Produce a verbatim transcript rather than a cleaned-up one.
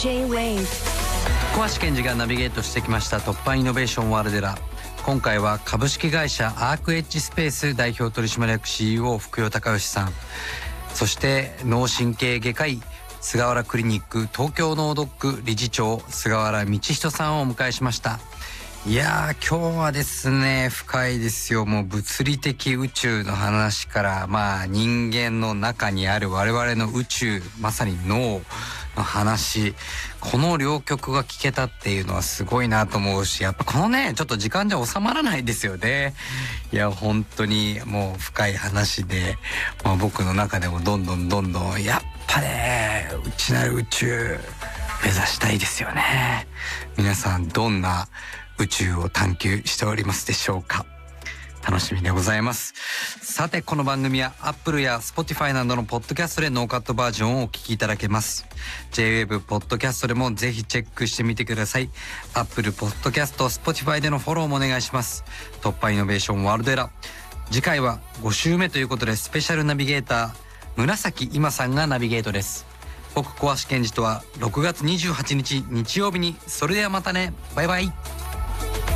J-Wave 小橋健二がナビゲートしてきました突破イノベーションワールデラ。今回は株式会社アークエッジスペース代表取締役 シーイーオー 福代隆義さん、そして脳神経外科医菅原クリニック東京脳ドック理事長菅原道人さんをお迎えしました。いやー今日はですね深いですよ。もう物理的宇宙の話から、まあ人間の中にある我々の宇宙、まさに脳の話、この両極が聞けたっていうのはすごいなと思うし、やっぱこのねちょっと時間じゃ収まらないですよね。いや本当にもう深い話で、まあ、僕の中でもどんどんどんどんやっぱね内なる宇宙目指したいですよね。皆さんどんな宇宙を探求しておりますでしょうか。楽しみでございます。さてこの番組は Apple や Spotify などのポッドキャストでノーカットバージョンをお聞きいただけます。 J-Wave ポッドキャストでもぜひチェックしてみてください。 Apple ポッドキャスト Spotify でのフォローもお願いします。突破イノベーションワールドエラー、次回はご週目ということでスペシャルナビゲーター紫今さんがナビゲートです。僕小橋健二とはろくがつにじゅうはちにち日曜日に。それではまたね、バイバイ。